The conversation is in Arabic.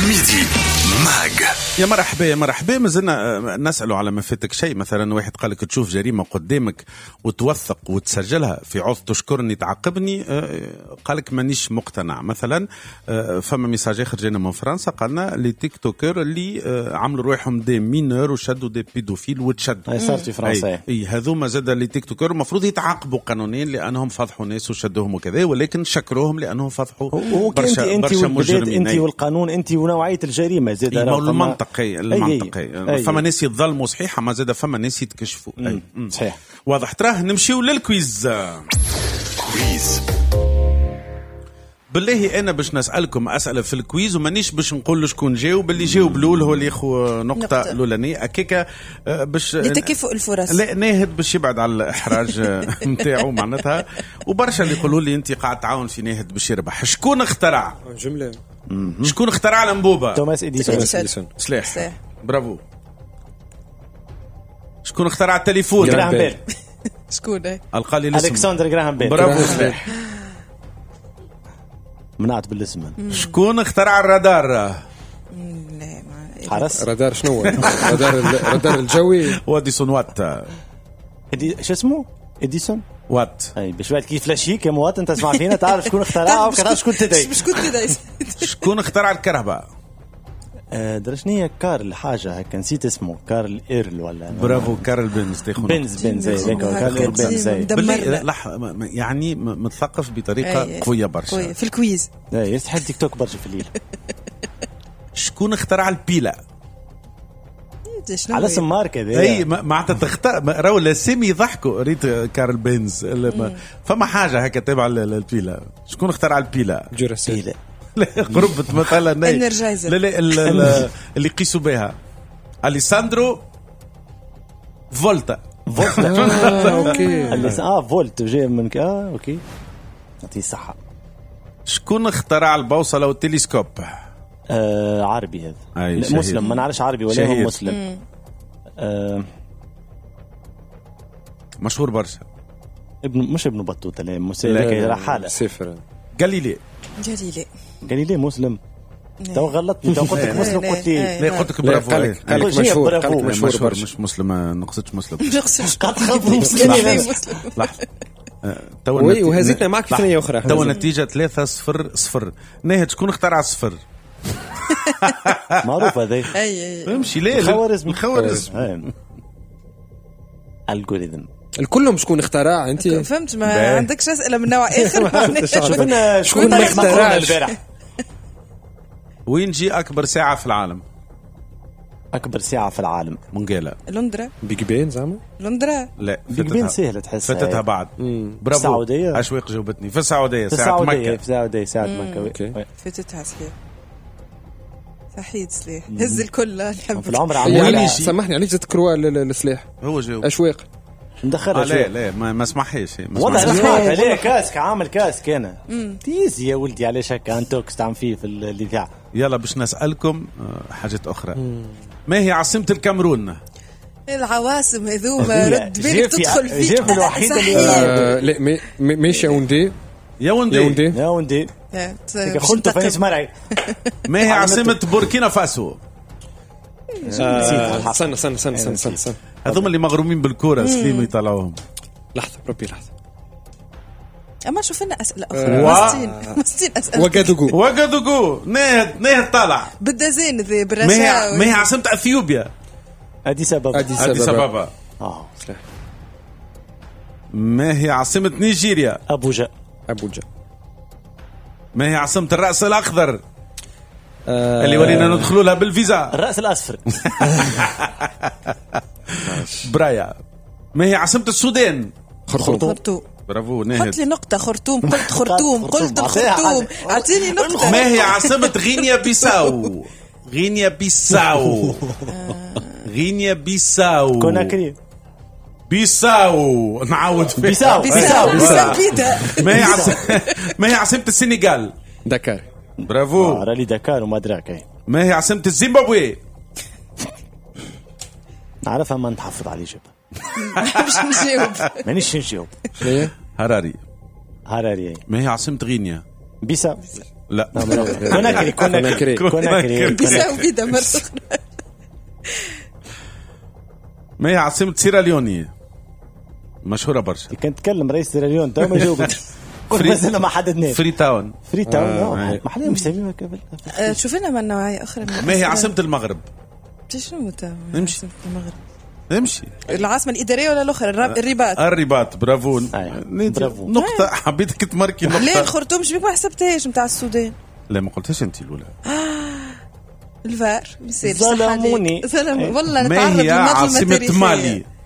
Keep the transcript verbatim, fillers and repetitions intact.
ميدي ماغ. يا مرحبا يا مرحبا. مازلنا نسأله على ما فاتك شيء. مثلا واحد قالك تشوف جريمة قدامك وتوثق وتسجلها في عوض تشكرني تعاقبني، قالك مانيش مقتنع. مثلا فما ميساج اخر جانا من فرنسا قالنا لي تيك توكر اللي عملوا روحهم دي مينور وشدوا دي بيدوفيل وتشدوا. هاي صارت في فرنسا. اي هذوما زاد لي تيك توكر المفروض يتعاقبوا قانونيا لانهم فضحوا ناس وشدوهم وكذا، ولكن شكروهم لانهم فضحوا برشا انت برشا مجرمين. انت والقانون انت ونوعيه الجريمه زاد المنطقي المنطقي فما ناس يتظلموا صحيح، ما زاد فما ناس يتكشفوا. صحيح واضح. تراه نمشيو للكويز. كويز بالله انا باش نسالكم اسئله في الكويز ومانيش باش نقول شكون جاوب. باللي جاوب الاول هو اللي اخو نقطه الاولانيه هكاكا باش لتكافؤ الفرص. لا ناهد باش يبعد على الاحراج نتاعو معناتها. وبرشا اللي يقولوا لي انت قاعد تعاون في ناهد باش يربح. شكون اخترع جمله شكون اخترع الانبوبه؟ توماس اديسون. سلاح برافو. شكون اخترع التليفون؟ جراهام بيل. شكون؟ القى لي الاسم. الكسندر جراهام بيل. برافو سلاح. منعت بالاسم. شكون اخترع الرادار؟ لا ما حرس. رادار شنو؟ رادار الرادار الجوي. واديسون وات. شو اسمه؟ اديسون وات. اي بشويه كيف فلاشيك يا موات انت تسمع فينا تعرف شكون اخترعها وكتعرف شكون تدعي. شكون تدعي؟ شكون اخترع الكهرباء؟ درشنية كارل حاجة هكا نسيت اسمه. كارل إيرل ولا برافو كارل بنز تاخذ بنز بنز زي كارل بنز بالله لحظة يعني متثقف بطريقة قوية برشا في الكويز. اي يستحق تيك توك برشا في الليل. شكون اخترع البيلة؟ على اسم ماركة ذي. اي معناتها تختار راهو الاسامي يضحكوا. ريت كارل بنز فما حاجة هكا تابعة للبيلة. شكون اخترع البيلة؟ جوراسيل. لا قربت مثلا لا لا اللي يقيسوا بها اليساندرو فولتا. فولتا اوكي. اه فولت جاي من اه اوكي يعطيه الصحة. شكون اخترع البوصلة والتلسكوب؟ آه عربي هذا. مسلم ما نعرفش عربي ولا هو مسلم. آه مشهور برشا. ابن مش ابن بطوطة لا مسلم رحالة سفر غاليلي. جليلي غاليلي مسلم. تو غلطني تو قلت لك مسلم قلت لي لا قلت لك برافو. قالك قالك مشهور قالك مشهور, مشهور مش مسلم. ما نقصدش مسلم. نقصدش قد خاف مسلم. لحظة وي وهزيتنا معك في ثانية أخرى. تو نتيجة ثلاثة صفر صفر. ناهد شكون اخترع الصفر؟ معروف هذا. اي اي امشي ليه الخوارزم. الخوارزم الجوريثم. الكلهم شكون اخترع انت فهمت؟ ما عندكش اسئله من نوع اخر. شوفنا شكون اخترع البارح. وين جي اكبر ساعه في العالم؟ اكبر ساعه في العالم منقاله لندرا. بيج بين زعما لندرا. لا بيج بين سهله تحس فاتتها بعد. برافو. السعوديه. اشواق جاوبتني في السعوديه ساعه مكه. في السعوديه ساعه مكه. فاتتها سليح. صحيت سليح هز الكل نحب في العمر يعني سامحني عليك تذكروا السلاح هو جاوب اشواق مدخلها. آه لا لا ما, ما اسمحيش. والله سمعت عليه كاسك عامل كاسك انا تيزي يا ولدي علاش هكا انتوكس تعمل فيه في الاذاعه. يلا باش نسالكم حاجات اخرى. ما هي عاصمه الكاميرون؟ العواصم هذوما رد بالك تدخل فيك. جيب الوحيد اللي لا مي مش ياوندي ياوندي ياوندي ياوندي خلطه فايس مرعي. ما هي عاصمه بوركينا فاسو؟ استنى استنى استنى استنى استنى هذوما اللي مغرومين بالكوره سليم يطلعوهم. لحظه ربي لحظه. اما شوف لنا اسئله اخرى. مستين اسئله. وغادوغو وغادوغو. ناهد ناهد طالع بالدزين ذي ما هي برشا. ما هي عاصمه اثيوبيا؟ اديس ابابا. اديس ابابا. اه ما هي عاصمه نيجيريا؟ ابوجا. ابوجا. ما هي عاصمه الراس الاخضر؟ آه اللي ولينا ندخلوا لها بالفيزا. الراس الاصفر. برايا. ما هي عاصمه السودان؟ خرطوم. برافو ناهد. حط لي نقطة. خرطوم. قلت خرطوم. قلت الخرطوم. اعطيني نقطة. ما هي عاصمة غينيا بيساو؟ غينيا بيساو. غينيا بيساو. كوناكري. بيساو. نعاود فيها. بيساو. بيساو. بيساو بيدا. ما هي عاصمة ما هي عاصمة السنغال؟ دكار. برافو. رالي دكار وما دراك. ما هي عاصمة الزيمبابوي؟ نعرفها ما نتحفظ عليه جبه. مش نجاوب. مانيش نجاوب. هراري. هراري. ما هي عاصمة غينيا؟ بيساو. لا كوناكري كوناكري كوناكري بيساو بيدا مرة أخرى. ما هي عاصمة سيراليوني؟ مشهورة برشا. كان تكلم رئيس سيراليون تو ما جاوبش. قلت بس انا ما حددناش. فري تاون. فري تاون ما حدا مش ساميها قبل. شوف لنا من نوعية أخرى. ما هي عاصمة المغرب؟ شنو تا؟ امشي. المغرب. امشي. العاصمة الإدارية ولا الأخرى؟ الرباط. الرباط برافو. برافو. نقطة حبيتك تماركي نقطة. ليه الخرطوم شبيك ما حسبتهاش متاع السودان؟ لا ما قلتهاش أنت الأولى. الفار. ظلموني. ظلموني. والله ما نتعرض هي للنظلمة عاصمة التاريخية. مالي؟